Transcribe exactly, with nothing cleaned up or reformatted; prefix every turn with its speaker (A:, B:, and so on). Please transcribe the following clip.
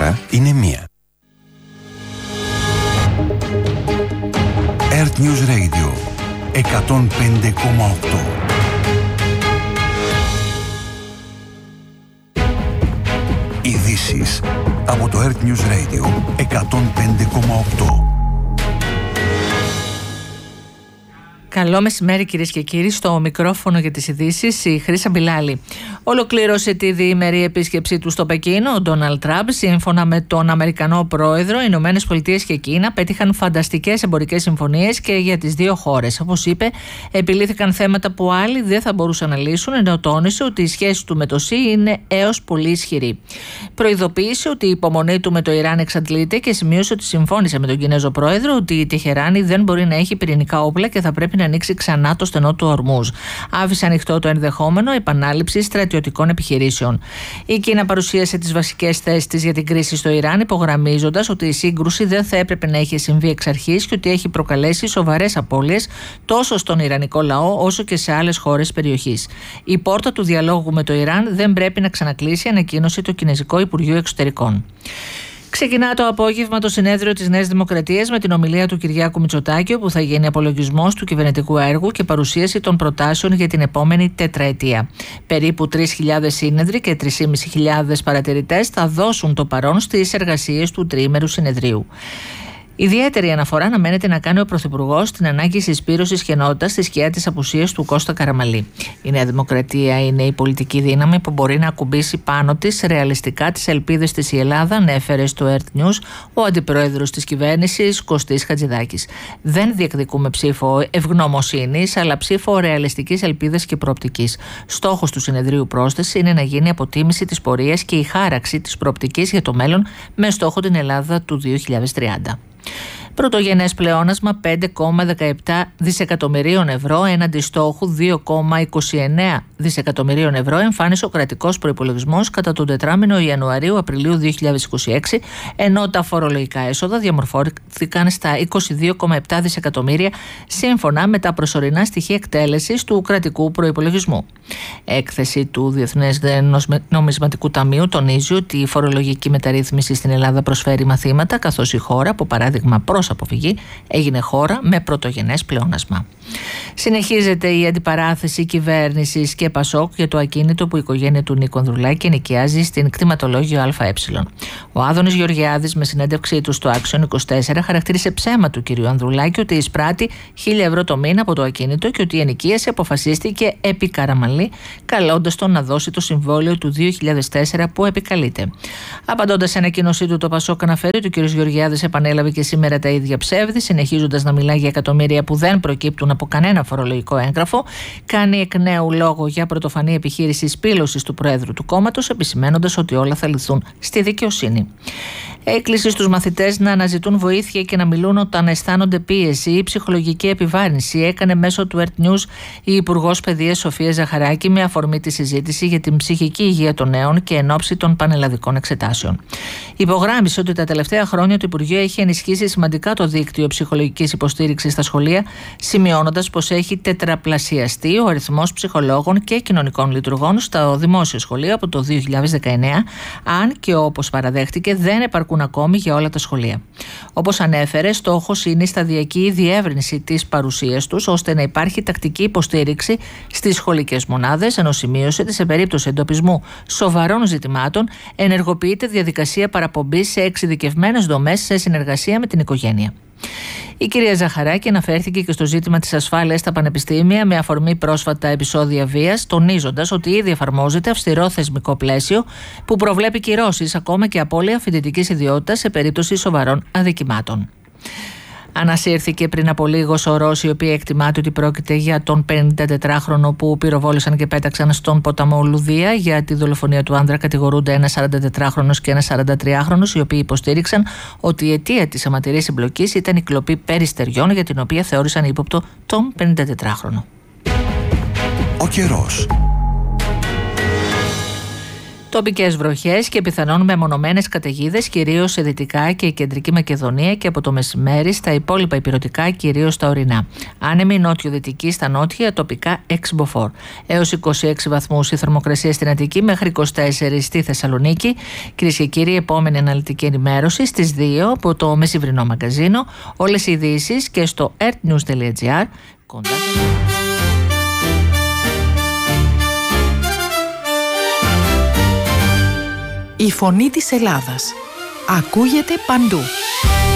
A: ώρα είναι μία. Earth News Radio εκατόν πέντε κόμμα οκτώ. Ειδήσεις από το Earth News Radio εκατόν πέντε κόμμα οκτώ.
B: Καλό μεσημέρι κυρίες και κύριοι, στο μικρόφωνο για τις ειδήσεις η Χρύσα Μπιλάλη. Ολοκλήρωσε τη διήμερη επίσκεψή του στο Πεκίνο ο Ντόναλντ Τραμπ. Σύμφωνα με τον Αμερικανό πρόεδρο, οι Ηνωμένες Πολιτείες και Κίνα πέτυχαν φανταστικές εμπορικές συμφωνίες και για τις δύο χώρες. Όπως είπε, επιλύθηκαν θέματα που άλλοι δεν θα μπορούσαν να λύσουν, ενώ τόνισε ότι η σχέση του με το ΣΥ είναι έως πολύ ισχυρή. Προειδοποίησε ότι η υπομονή του με το Ιράν εξαντλείται και σημείωσε ότι συμφώνησε με τον Κινέζο πρόεδρο ότι η Τεχεράνη δεν μπορεί να έχει πυρηνικά όπλα και θα πρέπει να ανοίξει ξανά το στενό του Ορμούζ. Άφησε ανοιχτό το ενδεχόμενο επανάληψη στρατιωτικών επιχειρήσεων. Η Κίνα παρουσίασε τις βασικές θέσεις της για την κρίση στο Ιράν, υπογραμμίζοντας ότι η σύγκρουση δεν θα έπρεπε να έχει συμβεί εξ αρχής και ότι έχει προκαλέσει σοβαρές απώλειες τόσο στον Ιρανικό λαό όσο και σε άλλες χώρες περιοχής. Η πόρτα του διαλόγου με το Ιράν δεν πρέπει να ξανακλείσει, ανακοίνωσε το Κινέζικο Υπουργείο Εξωτερικών. Ξεκινά το απόγευμα το συνέδριο της Νέας Δημοκρατίας με την ομιλία του Κυριάκου Μητσοτάκη, όπου θα γίνει απολογισμός του κυβερνητικού έργου και παρουσίαση των προτάσεων για την επόμενη τετραετία. Περίπου τρεις χιλιάδες σύνεδροι και τρεις χιλιάδες πεντακόσιοι παρατηρητές θα δώσουν το παρόν στις εργασίες του τριήμερου συνεδρίου. Ιδιαίτερη αναφορά αναμένεται να κάνει ο Πρωθυπουργός στην ανάγκη συσπήρωσης και ενότητας στη σκιά της απουσίας του Κώστα Καραμαλή. Η Νέα Δημοκρατία είναι η πολιτική δύναμη που μπορεί να ακουμπήσει πάνω της ρεαλιστικά τις ελπίδες της η Ελλάδα, ανέφερε στο Earth News ο αντιπρόεδρος της κυβέρνησης Κωστής Χατζηδάκης. Δεν διεκδικούμε ψήφο ευγνωμοσύνης, αλλά ψήφο ρεαλιστικής ελπίδας και προοπτικής. Στόχος του συνεδρίου, πρόσθεση, είναι να γίνει αποτίμηση της πορείας και η χάραξη της προοπτικής για το μέλλον με στόχο την Ελλάδα του δύο χιλιάδες τριάντα. Πρωτογενές πλεόνασμα πέντε κόμμα δεκαεπτά δισεκατομμυρίων ευρώ έναντι στόχου δύο κόμμα είκοσι εννέα δισεκατομμυρίων ευρώ εμφάνισε ο κρατικός προϋπολογισμός κατά τον τετράμηνο Ιανουαρίου-Απριλίου δύο χιλιάδες είκοσι έξι, ενώ τα φορολογικά έσοδα διαμορφώθηκαν στα είκοσι δύο κόμμα επτά δισεκατομμύρια σύμφωνα με τα προσωρινά στοιχεία εκτέλεσης του κρατικού προϋπολογισμού. Έκθεση του Διεθνές Νομισματικού Ταμείου τονίζει ότι η φορολογική μεταρρύθμιση στην Ελλάδα προσφέρει μαθήματα, καθώς η χώρα, από παράδειγμα προς αποφυγή, έγινε χώρα με πρωτογενές πλεόνασμα. Συνεχίζεται η αντιπαράθεση κυβέρνησης και Πασόκ για το ακίνητο που η οικογένεια του Νίκου Ανδρουλάκη ενοικιάζει στην κτηματολόγιο ΑΕ. Ο Άδωνης Γεωργιάδης, με συνέντευξή του στο Άξιον είκοσι τέσσερα, χαρακτήρισε ψέμα του κ. Ανδρουλάκη ότι εισπράττει χίλια ευρώ το μήνα από το ακίνητο και ότι η ενοικίαση αποφασίστηκε επί Καραμαλή, καλώντας τον να δώσει το συμβόλαιο του δύο χιλιάδες τέσσερα που επικαλείται. Απαντώντας σε ανακοίνωσή του, το Πασόκ αναφέρει ότι ο κ. Γεωργιάδης επανέλαβε και σήμερα τα ίδια ψεύδη, συνεχίζοντας να μιλάει για εκατομμύρια που δεν προκύπτουν από κανένα φορολογικό έγγραφο. Κάνει εκ νέου λόγο για πρωτοφανή επιχείρηση σπήλωσης του Προέδρου του κόμματος, επισημαίνοντας ότι όλα θα λυθούν στη δικαιοσύνη. Έκκληση στους μαθητές να αναζητούν βοήθεια και να μιλούν όταν αισθάνονται πίεση ή ψυχολογική επιβάρυνση έκανε μέσω του Earth News η Υπουργός Παιδείας Σοφία Ζαχαράκη, με αφορμή τη συζήτηση για την ψυχική υγεία των νέων και εν ώψη των πανελλαδικών εξετάσεων. Υπογράμμισε ότι τα τελευταία χρόνια το Υπουργείο έχει ενισχύσει σημαντικά το δίκτυο ψυχολογικής υποστήριξης στα σχολεία, σημειώνοντας πως έχει τετραπλασιαστεί ο αριθμός ψυχολόγων και κοινωνικών λειτουργών στα δημόσια σχολεία από το δύο χιλιάδες δεκαεννέα, αν και όπως παραδέχτηκε δεν επαρκούν ακόμη για όλα τα σχολεία. Όπως ανέφερε, στόχος είναι η σταδιακή διεύρυνση της παρουσίας τους, ώστε να υπάρχει τακτική υποστήριξη στις σχολικές μονάδες, ενώ σημείωσε ότι σε περίπτωση εντοπισμού σοβαρών ζητημάτων ενεργοποιείται διαδικασία παραπομπής σε εξειδικευμένες δομές σε συνεργασία με την οικογένεια. Η κυρία Ζαχαράκη αναφέρθηκε και στο ζήτημα της ασφάλειας στα πανεπιστήμια με αφορμή πρόσφατα επεισόδια βίας, τονίζοντας ότι ήδη εφαρμόζεται αυστηρό θεσμικό πλαίσιο που προβλέπει κυρώσεις, ακόμα και απώλεια φοιτητικής ιδιότητας σε περίπτωση σοβαρών αδικημάτων. Ανασύρθηκε πριν από λίγο σωρός, η οποία εκτιμάται ότι πρόκειται για τον πενηντατετράχρονο που πυροβόλησαν και πέταξαν στον ποταμό Λουδία. Για τη δολοφονία του άνδρα κατηγορούνται ένας σαραντατετράχρονος και ένας σαραντατριάχρονος, οι οποίοι υποστήριξαν ότι η αιτία της αιματηρής συμπλοκής ήταν η κλοπή περιστεριών, για την οποία θεώρησαν ύποπτο τον πενηντατετράχρονο.
A: Ο καιρός.
B: Τοπικές βροχές και πιθανόν μεμονωμένες καταιγίδες, κυρίως σε Δυτικά και Κεντρική Μακεδονία και από το μεσημέρι στα υπόλοιπα ηπειρωτικά, κυρίως στα ορεινά. Άνεμη νότιο-δυτική στα νότια, τοπικά έξι μποφόρ. Έως είκοσι έξι βαθμούς η θερμοκρασία στην Αττική, μέχρι είκοσι τέσσερα στη Θεσσαλονίκη. Κυρίες και κύριοι, επόμενη αναλυτική ενημέρωση στις δύο από το μεσημβρινό μαγκαζίνο. Όλες οι ειδήσεις και στο ertnews τελεία gr. Κοντά.
C: Η φωνή της Ελλάδας ακούγεται παντού.